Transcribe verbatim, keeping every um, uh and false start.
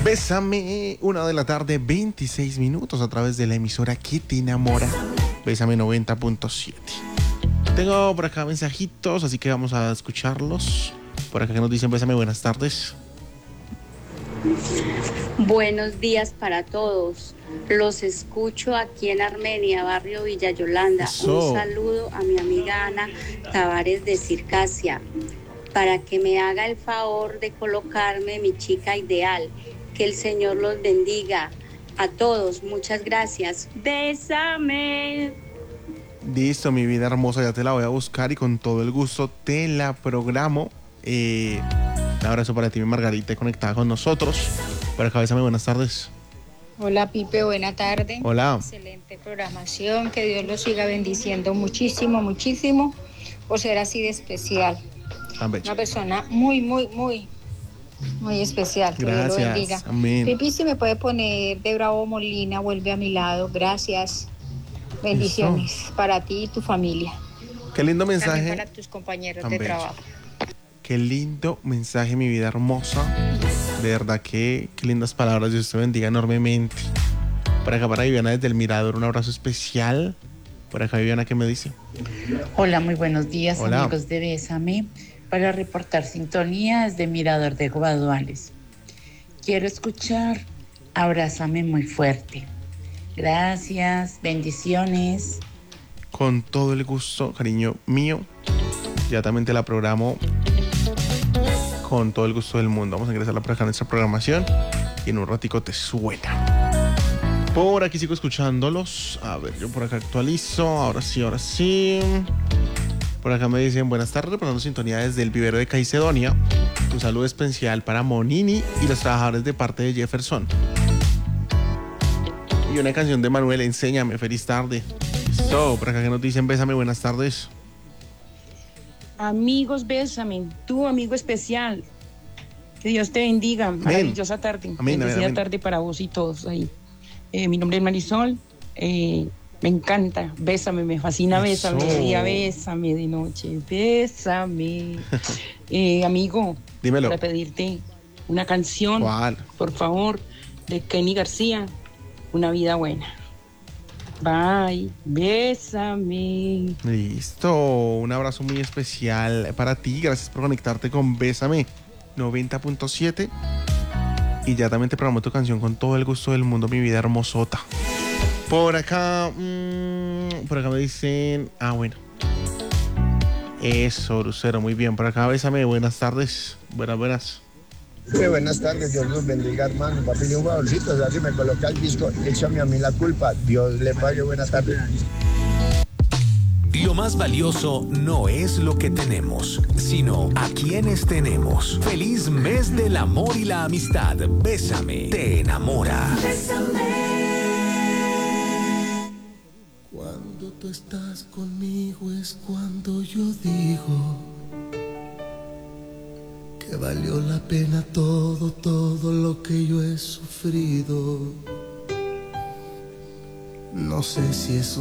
Bésame, una de la tarde, veintiséis minutos a través de la emisora que te enamora. Bésame noventa punto siete. Tengo por acá mensajitos, así que vamos a escucharlos. Por acá que nos dicen, bésame, buenas tardes. Buenos días para todos. Los escucho aquí en Armenia, barrio Villa Yolanda. Eso. Un saludo a mi amiga Ana Tavares de Circasia, para que me haga el favor de colocarme mi chica ideal. Que el Señor los bendiga a todos. Muchas gracias. Bésame. Listo, mi vida hermosa, ya te la voy a buscar y con todo el gusto te la programo. Eh, un abrazo para ti, mi Margarita, conectada con nosotros. Por acá, bésame, buenas tardes. Hola Pipe, buena tarde. Hola. Excelente programación, que Dios los siga bendiciendo muchísimo, muchísimo por ser así de especial. Tan bello. Una persona muy, muy, muy, muy especial. Que Gracias. Dios lo bendiga. Amén. Pipi, si me puede poner de Bravo Molina, vuelve a mi lado. Gracias. Bendiciones Eso. Para ti y tu familia. Qué lindo También mensaje. para tus compañeros Tan de bello. trabajo. Qué lindo mensaje, mi vida hermosa. De verdad que qué lindas palabras. Dios te bendiga enormemente. Por acá para Viviana desde el Mirador, un abrazo especial. Por acá Viviana, ¿qué me dice? Hola, muy buenos días, Hola. amigos de Bésame. Para reportar sintonía desde Mirador de Guaduales. Quiero escuchar Abrázame muy fuerte. Gracias, bendiciones. Con todo el gusto, cariño mío. Ya también te la programo con todo el gusto del mundo. Vamos a ingresar por acá a nuestra programación y en un ratico te suena. Por aquí sigo escuchándolos. A ver, yo por acá actualizo. Ahora sí, ahora sí. Por acá me dicen, buenas tardes, reportando sintonía desde el vivero de Caicedonia. Un saludo especial para Monini y los trabajadores de parte de Jefferson. Y una canción de Manuel, Enséñame, feliz tarde. Listo, por acá que nos dicen, bésame, buenas tardes. Amigos, bésame, tu amigo especial. Que Dios te bendiga. Amén. Maravillosa tarde. Amén, Bendecida amén, amén. tarde para vos y todos ahí. Eh, mi nombre es Marisol. Eh, me encanta. Bésame, me fascina. Eso. Bésame de día, bésame de noche. Bésame. eh, amigo, Dímelo. para pedirte una canción, ¿Cuál? por favor, de Kenny García. Una vida buena. Bye. Bésame. Listo, un abrazo muy especial para ti. Gracias por conectarte con Bésame noventa punto siete. Y ya también te programo tu canción con todo el gusto del mundo, mi vida hermosota. Por acá, mmm, por acá me dicen, ah, bueno. Eso, Lucero, muy bien. Por acá, Bésame, buenas tardes. Buenas, buenas. Muy buenas tardes, Dios los bendiga, hermano. Papi, un favorcito, o sea, si me coloca el disco, échame a mí la culpa. Dios le pague, buenas tardes. Lo más valioso no es lo que tenemos, sino a quienes tenemos. Feliz mes del amor y la amistad. Bésame, te enamora. Cuando tú estás conmigo es cuando yo digo que valió la pena todo, todo lo que yo he sufrido. No sé si es